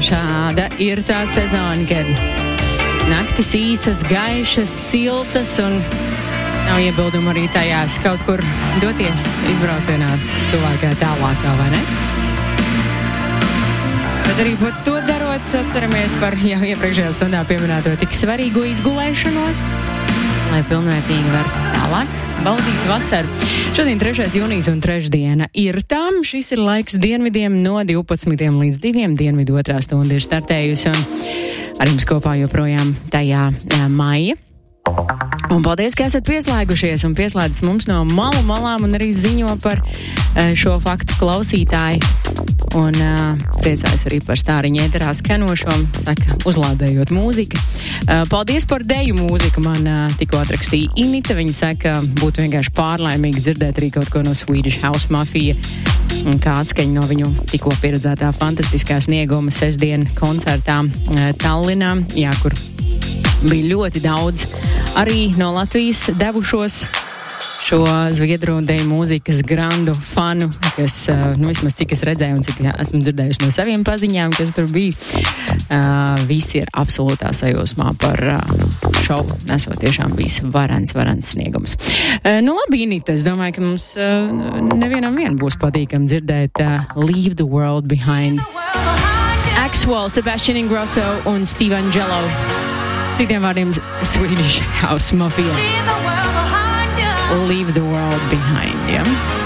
šāda ir tā sezona, kad naktis īsas, gaišas, siltas un nav iebildumu arī tajās kaut kur doties izbraucienā tuvākā, tālākā, vai ne? Tad arī par to darot, atceramies par jau iepriekšējā stundā pieminēto tik svarīgo izgulēšanos, lai pilnvērtīgi var tālāk baudīt vasaru. Šodien 3. jūnijas un trešdiena ir tam. Šis ir laiks dienvidiem no 12 līdz 2. Dienvidu 2. stunda ir startējusi un ar jums kopā joprojām tajā maija. Un paldies, ka esat pieslēgušies un pieslēdzis mums no malām un arī ziņo par šo faktu klausītāju. Un priecājas arī par stāriņa ēterā skanošo, saka, uzlādējot mūziku. Paldies par deju mūziku, man tikko atrakstīja Inita. Viņa saka, būtu vienkārši pārlaimīgi dzirdēt arī kaut ko no Swedish House Mafia, kā atskaņa no viņu tikko pieredzētā fantastiskā snieguma sestdien koncertā Tallinā, jā, kur bija ļoti daudz arī no Latvijas devušos šo zviedru deju mūzikas grandu fanu, kas, vismaz cik es redzēju un cik esmu dzirdējuši no saviem paziņām, kas tur bija, visi ir absolūtā sajūsmā par šovu. Esot tiešām bijis varens sniegums. Nu labi, Inita, es domāju, ka mums nevienam būs patīkam dzirdēt Leave the World Behind. Axwell, Sebastian Ingrosso un Steve Angello. Citiem vārdiem Swedish House Mafia. Leave the world behind, ja?